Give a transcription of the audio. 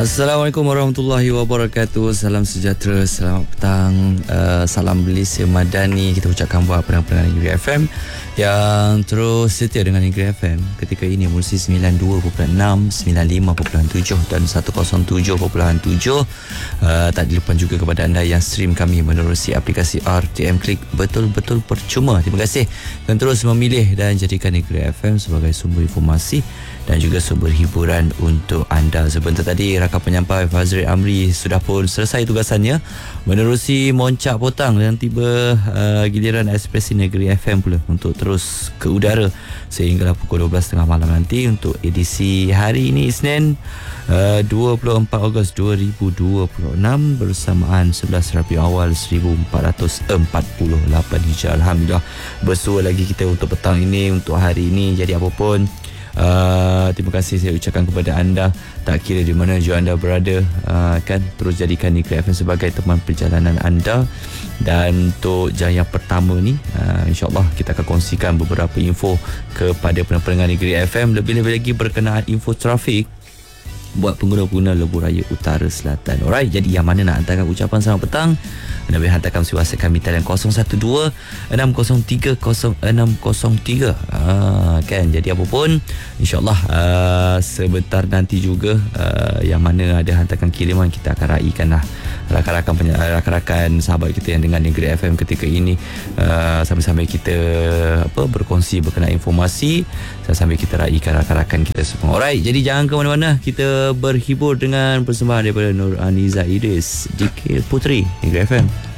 Assalamualaikum warahmatullahi wabarakatuh. Salam sejahtera, selamat petang, salam Malaysia Madani. Kita ucapkan buat pendengar-pendengar Negeri FM yang terus setia dengan Negeri FM ketika ini menerusi 92.6, 95.7 dan 107.7. Tak dilupakan juga kepada anda yang stream kami menerusi aplikasi RTM Klik, betul-betul percuma. Terima kasih dan terus memilih dan jadikan Negeri FM sebagai sumber informasi dan juga sumber hiburan untuk anda. Sebentar tadi rakan penyampai Fazril Amri sudah pun selesai tugasannya menerusi Moncak Potang dan tiba giliran Ekspresi Negeri FM pula untuk terus ke udara sehinggalah pukul 12.30 malam nanti untuk edisi hari ini Isnin 24 Ogos 2026 bersamaan 11 Rabiul Awal 1448 Hijrah. Alhamdulillah bersua lagi kita untuk petang ini, untuk hari ini. Jadi apapun, terima kasih saya ucapkan kepada anda, tak kira di mana juga anda berada, kan terus jadikan Negeri FM sebagai teman perjalanan anda. Dan untuk jam yang pertama ni, insyaAllah kita akan kongsikan beberapa info kepada pendengar Negeri FM, lebih-lebih lagi berkenaan info trafik buat pengguna-pengguna lebuh raya utara selatan. Alright, jadi yang mana nak hantarkan ucapan selamat petang, anda boleh hantarkan melalui WhatsApp kami talian 012-603-0603. Kan, jadi apapun, insyaAllah sebentar nanti juga yang mana ada hantarkan kiriman, kita akan raikan lah rakan-rakan sahabat kita yang dengar Negeri FM ketika ini, sambil-sambil kita berkongsi berkenaan informasi, sambil kita raikan rakan-rakan kita semua. Alright, jadi jangan ke mana-mana, kita berhibur dengan persembahan daripada Nur Aniza Idris, Dikir Putri, Negeri FM.